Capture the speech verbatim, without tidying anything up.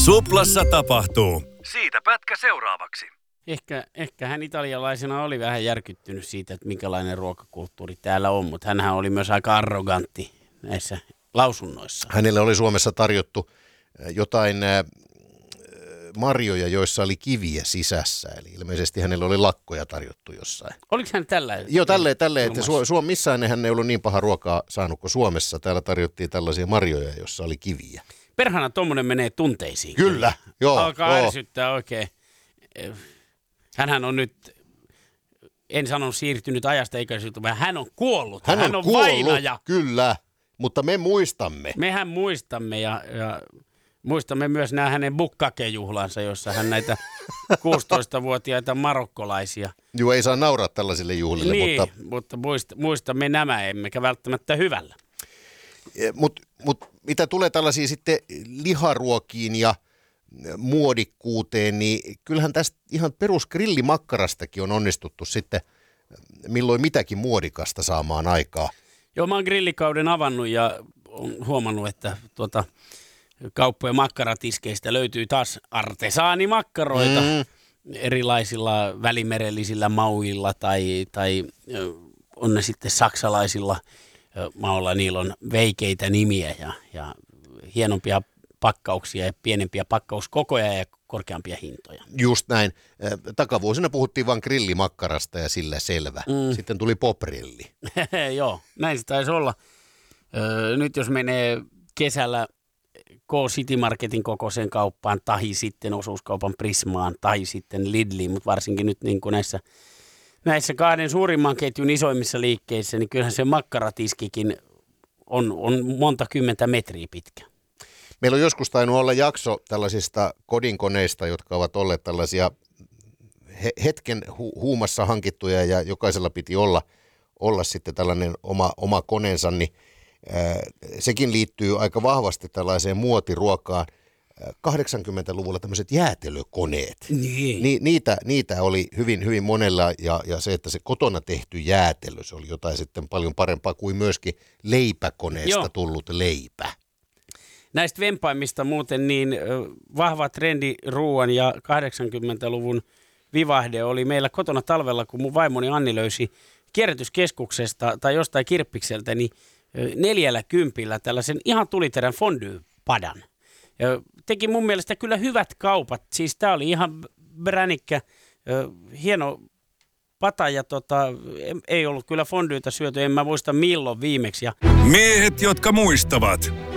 Suplassa tapahtuu. Siitä pätkä seuraavaksi. Ehkä, ehkä hän italialaisena oli vähän järkyttynyt siitä, että minkälainen ruokakulttuuri täällä on, mutta hänhän oli myös aika arrogantti näissä lausunnoissa. Hänelle oli Suomessa tarjottu jotain marjoja, joissa oli kiviä sisässä, eli ilmeisesti hänelle oli lakkoja tarjottu jossain. Oliko hän tällä? Joo, tälleen, tälle, että Su- Su- missään hän ei ollut niin paha ruokaa saanut kuin Suomessa. Täällä tarjottiin tällaisia marjoja, joissa oli kiviä. Perhana tommonen menee tunteisiin. Kyllä, joo. Alkaa joo. ärsyttää oikein. Hänhän on nyt, en sano siirtynyt ajasta eikä siltä, vaan hän on kuollut. Hän on, hän on kuollut, vainaja. Kyllä, mutta me muistamme. Mehän muistamme ja, ja muistamme myös nämä hänen bukkakejuhlansa, jossa hän näitä kuusitoistavuotiaita marokkolaisia. Joo, ei saa nauraa tällaisille juhlille, niin, mutta... mutta muist, muistamme nämä, emmekä välttämättä hyvällä. Mutta mut, mitä tulee tällaisiin sitten liharuokiin ja muodikkuuteen, niin kyllähän tästä ihan perusgrillimakkarastakin on onnistuttu sitten milloin mitäkin muodikasta saamaan aikaa. Joo, mä oon grillikauden avannut ja on huomannut, että tuota, kauppojen makkaratiskeistä löytyy taas artesaanimakkaroita mm. erilaisilla välimerellisillä mauilla tai, tai on ne sitten saksalaisilla mauilla. Niillä on veikeitä nimiä ja, ja hienompia pakkauksia ja pienempiä pakkauskokoja ja korkeampia hintoja. Just näin. Takavuosina puhuttiin vain grillimakkarasta ja sillä selvä. Mm. Sitten tuli poprilli. Joo, näin se taisi olla. Öö, nyt jos menee kesällä K-City Marketin kokoiseen kauppaan tai sitten osuuskaupan Prismaan tai sitten Lidliin, mutta varsinkin nyt niin kuin näissä, näissä kahden suurimman ketjun isoimmissa liikkeissä, niin kyllähän se makkaratiskikin on, on monta kymmentä metriä pitkä. Meillä on joskus tainnut olla jakso tällaisista kodinkoneista, jotka ovat olleet tällaisia he- hetken hu- huumassa hankittuja ja jokaisella piti olla, olla sitten tällainen oma, oma koneensa, niin ää, sekin liittyy aika vahvasti tällaiseen muotiruokaan. kahdeksankymmentäluvulla tämmöiset jäätelökoneet, niin. Ni, niitä, niitä oli hyvin, hyvin monella ja, ja se, että se kotona tehty jäätelö, se oli jotain sitten paljon parempaa kuin myöskin leipäkoneesta Joo. tullut leipä. Näistä vempaimmista muuten niin vahva trendi ruuan ja kahdeksankymmentäluvun vivahde oli meillä kotona talvella, kun mun vaimoni Anni löysi kierrätyskeskuksesta tai jostain kirppikseltä niin neljällä kympillä tällaisen ihan tuliterän fondue-padan. Ja teki mun mielestä kyllä hyvät kaupat. Siis tää oli ihan bränikkä, hieno pata ja tota, ei ollut kyllä fondyitä syöty, en mä muista milloin viimeksi. Ja Miehet, jotka muistavat.